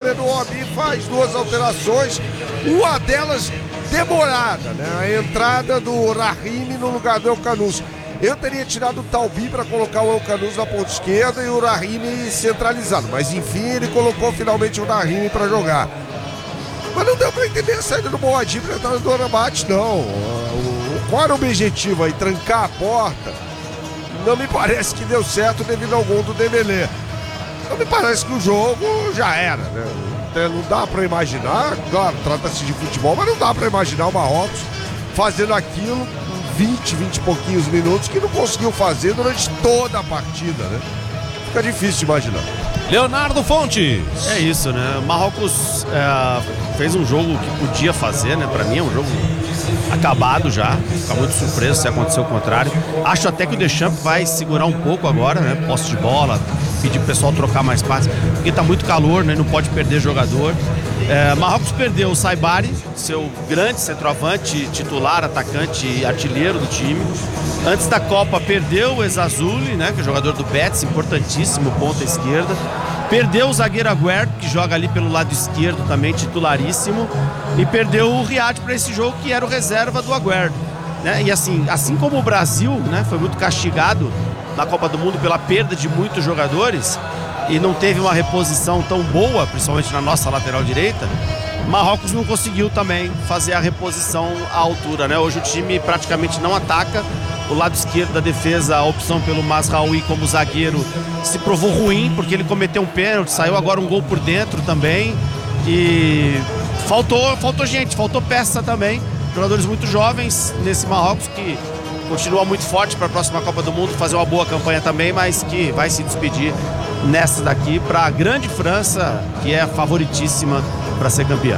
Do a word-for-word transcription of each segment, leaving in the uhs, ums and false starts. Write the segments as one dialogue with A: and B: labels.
A: Benoami faz duas alterações, uma delas demorada, né? A entrada do Rahimi no lugar do Elkanous. Eu teria tirado o Talbi para colocar o Elkanous na ponta esquerda e o Rahimi centralizado, mas enfim ele colocou finalmente o Rahimi para jogar. Mas não deu para entender a saída do Moadim para entrar no Amrabat, não. O, qual era o objetivo aí? Trancar a porta? Não me parece que deu certo devido ao gol do Dembélé. Não me parece que o jogo já era, né? Não dá para imaginar, claro, trata-se de futebol, mas não dá para imaginar o Marrocos fazendo aquilo com vinte, vinte e pouquinhos minutos que não conseguiu fazer durante toda a partida, né? Fica difícil de imaginar.
B: Leonardo Fontes.
C: É isso, né? O Marrocos é, fez um jogo que podia fazer, né? Pra mim é um jogo acabado já. Fica muito surpreso se acontecer o contrário. Acho até que o Deschamps vai segurar um pouco agora, né? Posse de bola, pedir pro pessoal trocar mais passes, porque tá muito calor, né? Não pode perder jogador. É, Marrocos perdeu o Saibari, seu grande centroavante, titular, atacante e artilheiro do time. Antes da Copa perdeu o Ezazuli, né, que é jogador do Betis, importantíssimo, ponta esquerda. Perdeu o zagueiro Agüero, que joga ali pelo lado esquerdo também, titularíssimo. E perdeu o Riyad para esse jogo, que era o reserva do Agüero, né? E assim, assim como o Brasil, né, foi muito castigado na Copa do Mundo pela perda de muitos jogadores e não teve uma reposição tão boa, principalmente na nossa lateral direita, Marrocos não conseguiu também fazer a reposição à altura, né? Hoje o time praticamente não ataca. O lado esquerdo da defesa, a opção pelo Mazraoui como zagueiro se provou ruim, porque ele cometeu um pênalti, saiu agora um gol por dentro também. E faltou, faltou gente, faltou peça também. Jogadores muito jovens nesse Marrocos que continua muito forte para a próxima Copa do Mundo, fazer uma boa campanha também, mas que vai se despedir nessa daqui para a grande França, que é a favoritíssima para ser campeã.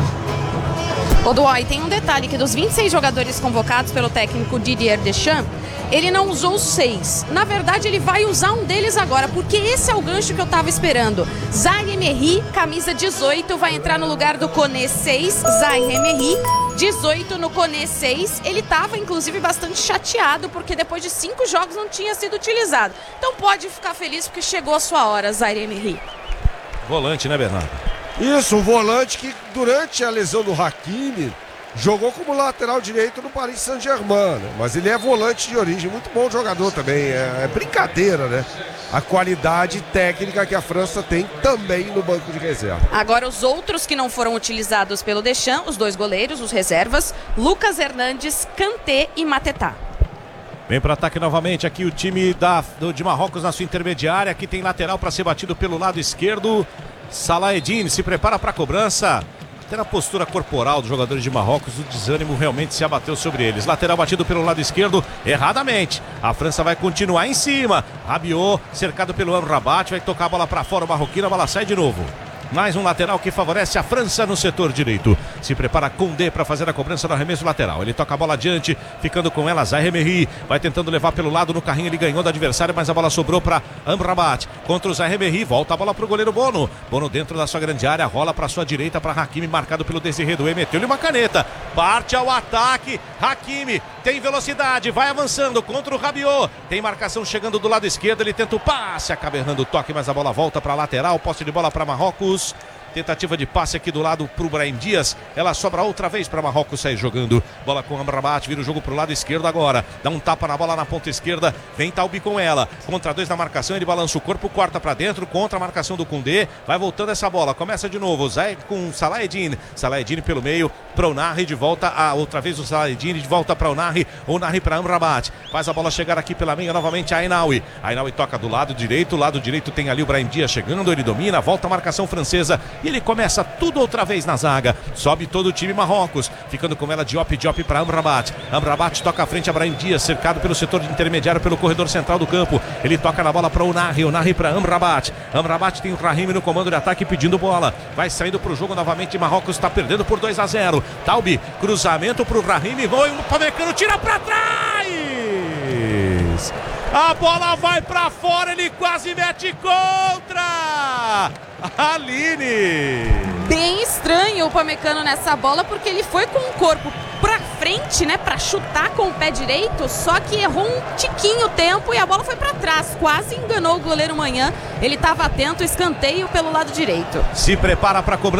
D: Ô Duói, tem um detalhe que dos vinte e seis jogadores convocados pelo técnico Didier Deschamps, ele não usou seis. Na verdade, ele vai usar um deles agora, porque esse é o gancho que eu tava esperando. Zaire Emery, camisa dezoito, vai entrar no lugar do Koné seis. Zaire Emery, dezoito no Koné seis. Ele tava, inclusive, bastante chateado, porque depois de cinco jogos não tinha sido utilizado. Então pode ficar feliz, porque chegou a sua hora, Zaire Emery.
B: Volante, né, Bernardo?
A: Isso, um volante que durante a lesão do Hakimi jogou como lateral direito no Paris Saint-Germain, né? Mas ele é volante de origem, muito bom jogador também, é, é brincadeira, né? A qualidade técnica que a França tem também no banco de reserva.
D: Agora os outros que não foram utilizados pelo Deschamps, os dois goleiros, os reservas, Lucas Hernandes, Kanté e Mateta.
B: Vem para ataque novamente aqui o time da, do, de Marrocos na sua intermediária, aqui tem lateral para ser batido pelo lado esquerdo. Salah Eddine se prepara para a cobrança. Até na postura corporal dos jogadores de Marrocos, o desânimo realmente se abateu sobre eles. Lateral batido pelo lado esquerdo, erradamente. A França vai continuar em cima. Rabiot, cercado pelo Amrabat, vai tocar a bola para fora. O marroquino, a bola sai de novo. Mais um lateral que favorece a França no setor direito. Se prepara Koundé para fazer a cobrança do arremesso lateral. Ele toca a bola adiante, ficando com ela Zaire Emery. Vai tentando levar pelo lado no carrinho, ele ganhou do adversário, mas a bola sobrou para Amrabat. Contra o Zaire Emery, volta a bola para o goleiro Bono. Bono dentro da sua grande área, rola para sua direita para Hakimi, marcado pelo Desiré Doué. Meteu-lhe uma caneta, parte ao ataque. Hakimi tem velocidade, vai avançando contra o Rabiot. Tem marcação chegando do lado esquerdo, ele tenta o passe, acaba errando o toque, mas a bola volta para a lateral. Posse de bola para Marrocos. Tentativa de passe aqui do lado para o Brahim Dias. Ela sobra outra vez para Marrocos sair jogando. Bola com Amrabat, vira o jogo para o lado esquerdo agora. Dá um tapa na bola na ponta esquerda. Vem Talbi com ela. Contra dois na marcação, ele balança o corpo, corta para dentro. Contra a marcação do Koundé. Vai voltando essa bola. Começa de novo. Zé com Salah Eddine. Salah Eddine pelo meio. Para o Narri de volta. A outra vez o Salah Eddine de volta para o Narri. O Narri para Amrabat. Faz a bola chegar aqui pela meia novamente a Ainaoui. Ainaoui toca do lado direito. Lado direito tem ali o Brahim Dias chegando. Ele domina. Volta a marcação francesa. E ele começa tudo outra vez na zaga. Sobe todo o time Marrocos. Ficando com ela Diop, Diop para Amrabat. Amrabat toca à frente a Brahim Dias, cercado pelo setor de intermediário, pelo corredor central do campo. Ele toca na bola para o Narri. O Narri para Amrabat. Amrabat tem o Rahimi no comando de ataque pedindo bola. Vai saindo para o jogo novamente. Marrocos está perdendo por dois a zero. Talbi, cruzamento para o Rahimi. Gol. O Pamecano tira para trás. A bola vai para fora. Ele quase mete contra. Aline!
D: Bem estranho o Pamecano nessa bola, porque ele foi com o corpo pra frente, né, pra chutar com o pé direito, só que errou um tiquinho o tempo e a bola foi pra trás, quase enganou o goleiro Manhã. Ele tava atento, escanteio pelo lado direito.
B: Se prepara para cobrança.